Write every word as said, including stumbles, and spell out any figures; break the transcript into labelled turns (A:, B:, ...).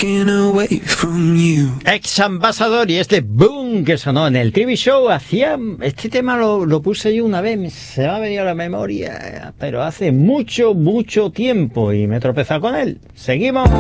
A: walking away from you.
B: Ex Ambassador y este boom que sonó en el T V show. Hacía este tema lo, lo puse yo una vez, se me ha venido a la memoria, pero hace mucho, mucho tiempo y me he tropezado con él. Seguimos.